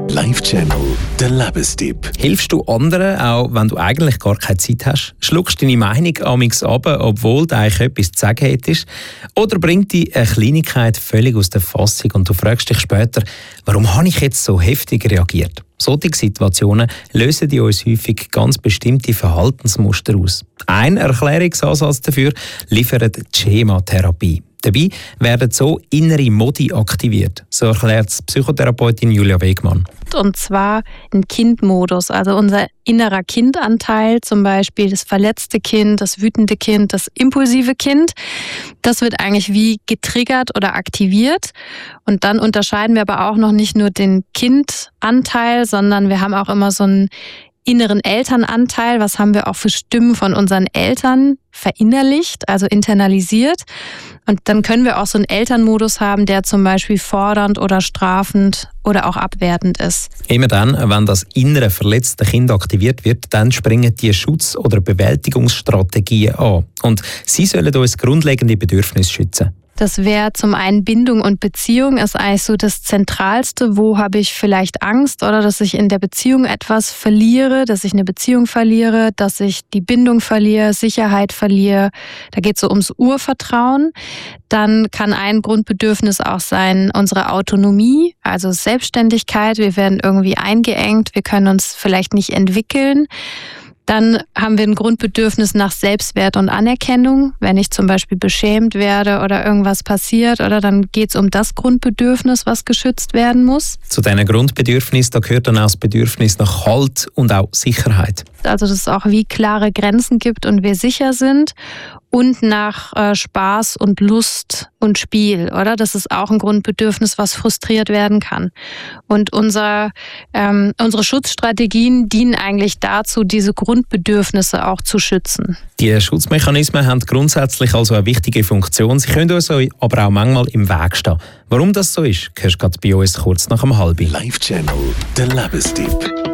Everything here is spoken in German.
Live-Channel, der Lebenstipp. Hilfst du anderen, auch wenn du eigentlich gar keine Zeit hast? Schluckst deine Meinung amigs ab, obwohl du eigentlich etwas zu sagen hättest? Oder bringt dich eine Kleinigkeit völlig aus der Fassung und du fragst dich später, warum habe ich jetzt so heftig reagiert? Solche Situationen lösen in uns häufig ganz bestimmte Verhaltensmuster aus. Ein Erklärungsansatz dafür liefert die Schematherapie. Dabei werden so innere Modi aktiviert, so erklärt Psychotherapeutin Julia Wegmann. Und zwar ein Kindmodus, also unser innerer Kindanteil, zum Beispiel das verletzte Kind, das wütende Kind, das impulsive Kind. Das wird eigentlich wie getriggert oder aktiviert. Und dann unterscheiden wir aber auch noch nicht nur den Kindanteil, sondern wir haben auch immer so einen inneren Elternanteil. Was haben wir auch für Stimmen von unseren Eltern verinnerlicht, also internalisiert. Und dann können wir auch so einen Elternmodus haben, der zum Beispiel fordernd oder strafend oder auch abwertend ist. Immer dann, wenn das innere verletzte Kind aktiviert wird, dann springen die Schutz- oder Bewältigungsstrategien an. Und sie sollen uns grundlegende Bedürfnisse schützen. Das wäre zum einen Bindung und Beziehung ist eigentlich so das Zentralste. Wo habe ich vielleicht Angst oder dass ich in der Beziehung etwas verliere, dass ich eine Beziehung verliere, dass ich die Bindung verliere, Sicherheit verliere. Da geht es so ums Urvertrauen. Dann kann ein Grundbedürfnis auch sein, unsere Autonomie, also Selbstständigkeit. Wir werden irgendwie eingeengt, wir können uns vielleicht nicht entwickeln. Dann haben wir ein Grundbedürfnis nach Selbstwert und Anerkennung. Wenn ich zum Beispiel beschämt werde oder irgendwas passiert, oder dann geht es um das Grundbedürfnis, was geschützt werden muss. Zu diesen Grundbedürfnissen, da gehört dann auch das Bedürfnis nach Halt und auch Sicherheit. Also dass es auch wie klare Grenzen gibt und wir sicher sind. Und nach Spaß und Lust und Spiel, oder? Das ist auch ein Grundbedürfnis, was frustriert werden kann. Und unsere Schutzstrategien dienen eigentlich dazu, diese Grundbedürfnisse auch zu schützen. Die Schutzmechanismen haben grundsätzlich also eine wichtige Funktion. Sie können uns aber auch manchmal im Weg stehen. Warum das so ist, hörst du gerade bei uns kurz nach dem Halbi. Live-Channel, der Lebenstipp.